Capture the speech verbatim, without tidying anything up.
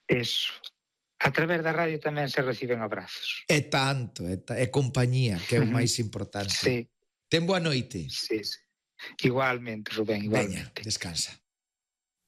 Eso. A través da radio tamén se reciben abrazos. É tanto, é, ta... é compañía, que é o máis importante. Sí. Ten boa noite. Sí, sí. Igualmente, Rubén, igualmente. Veña, descansa.